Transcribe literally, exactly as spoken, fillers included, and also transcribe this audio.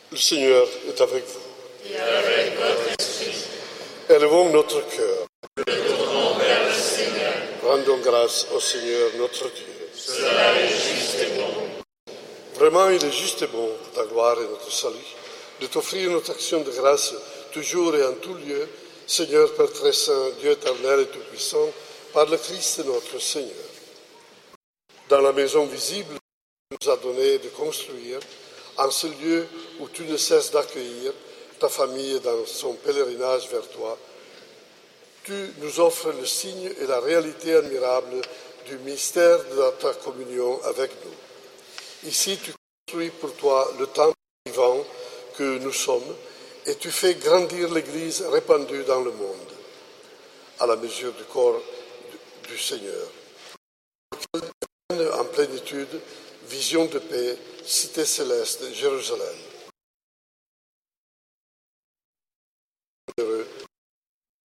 Le Seigneur est avec vous. Et avec votre esprit. Élevons notre cœur. Nous le tournons vers le Seigneur. Rendons grâce au Seigneur notre Dieu. Cela est juste et bon. Vraiment, il est juste et bon pour ta gloire et notre salut de t'offrir notre action de grâce toujours et en tout lieu, Seigneur Père très saint, Dieu éternel et tout-puissant, par le Christ notre Seigneur. Dans la maison visible que tu nous as donné de construire, en ce lieu où tu ne cesses d'accueillir ta famille dans son pèlerinage vers toi, tu nous offres le signe et la réalité admirable du mystère de ta communion avec nous. Ici, tu construis pour toi le temple vivant que nous sommes et tu fais grandir l'Église répandue dans le monde, à la mesure du corps du Seigneur. En plénitude, vision de paix, cité céleste, Jérusalem.